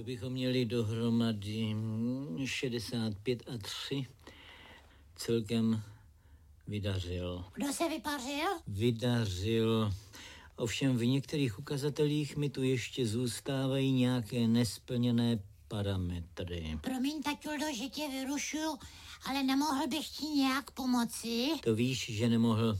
To bychom měli dohromady 65 a 3. Celkem vydařil. Kdo se vypařil? Vydařil. Ovšem v některých ukazatelích mi tu ještě zůstávají nějaké nesplněné parametry. Promiň, taťuldo, že tě vyrušuju, ale nemohl bych ti nějak pomoci? To víš, že nemohl.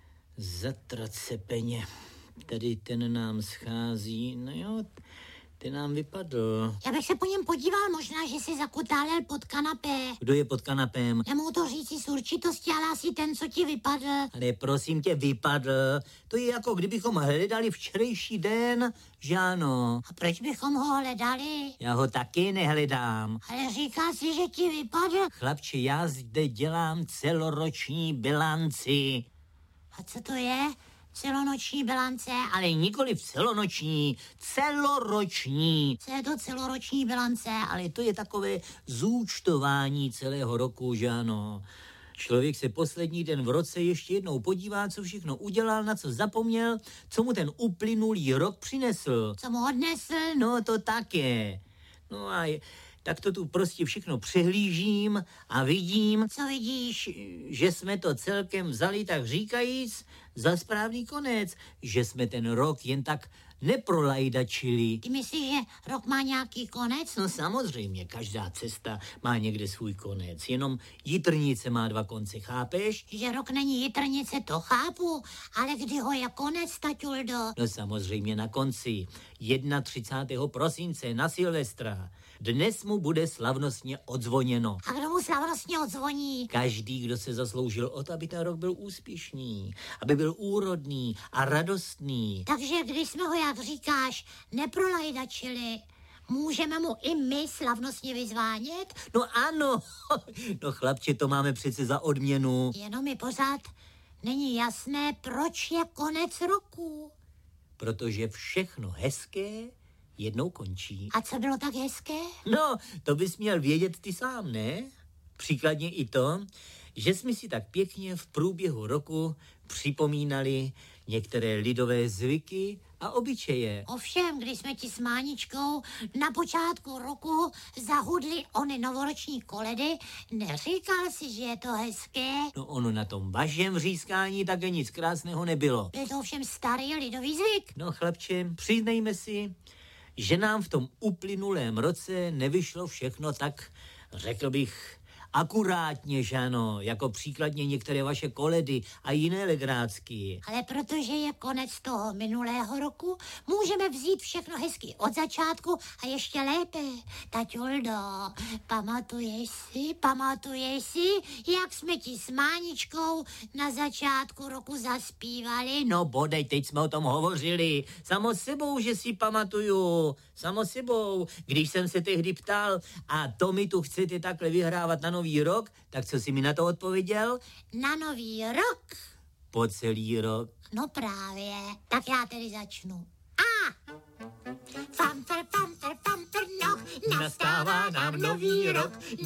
Zatracepeně. Tady ten nám schází. No jo, ten nám vypadl. Já bych se po něm podíval, možná, že si zakutálel pod kanapé. Kdo je pod kanapem? Nemohu to říci s určitostí, ale asi ten, co ti vypadl. Ale prosím tě, vypadl. To je jako kdybychom hledali včerejší den, že ano. A proč bychom ho hledali? Já ho taky nehledám. Ale říká si, že ti vypadl. Chlapče, já zde dělám celoroční bilanci. A co to je? Celonoční bilance? Ale nikoliv celoroční. Co je to celoroční bilance? Ale to je takové zúčtování celého roku, že ano. Člověk se poslední den v roce ještě jednou podívá, co všechno udělal, na co zapomněl, co mu ten uplynulý rok přinesl. Co mu odnesl? No to také. No a tak to tu prostě všechno přehlížím a vidím. Co vidíš? Že jsme to celkem vzali, tak říkajíc, za správný konec. Že jsme ten rok jen tak neprolajdačili. Ty myslíš, že rok má nějaký konec? No samozřejmě, každá cesta má někde svůj konec. Jenom jitrnice má 2 konce, chápeš? Že rok není jitrnice, to chápu, ale kdy ho je konec, taťuldo? No samozřejmě na konci. 31. prosince na Silvestra. Dnes mu bude slavnostně odzvoněno. A kdo mu slavnostně odzvoní? Každý, kdo se zasloužil o to, aby ten rok byl úspěšný, aby byl úrodný a radostný. Takže když jsme ho, jak říkáš, neprolajdačili, můžeme mu i my slavnostně vyzvánět? No ano, no chlapče, to máme přece za odměnu. Jenom mi pořád není jasné, proč je konec roku. Protože všechno hezké jednou končí. A co bylo tak hezké? No, to bys měl vědět ty sám, ne? Příkladně i to, že jsme si tak pěkně v průběhu roku připomínali některé lidové zvyky a obyčeje. Ovšem, když jsme ti s Máničkou na počátku roku zahudli ony novoroční koledy, neříkal si, že je to hezké? No ono na tom vašem řískání také nic krásného nebylo. Byl to ovšem starý lidový zvyk. No chlapče, přiznejme si, že nám v tom uplynulém roce nevyšlo všechno tak, řekl bych, akurátně, že ano, jako příkladně některé vaše koledy a jiné legrácky. Ale protože je konec toho minulého roku, můžeme vzít všechno hezky od začátku a ještě lépe. Taťuldo, pamatuješ si, jak jsme ti s Máničkou na začátku roku zaspívali? No bodej, teď jsme o tom hovořili. Samo sebou, že si pamatuju. Samo sebou. Když jsem se tehdy ptal, a to mi tu chcete takhle vyhrávat na Nový rok, tak co jsi mi na to odpověděl? Na Nový rok? Po celý rok. No právě. Tak já tedy začnu. Famper, noh, nastává nám nový rok.